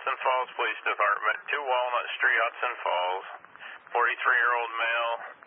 Hudson Falls Police Department, 2 Walnut Street, Hudson Falls. 43-year-old male,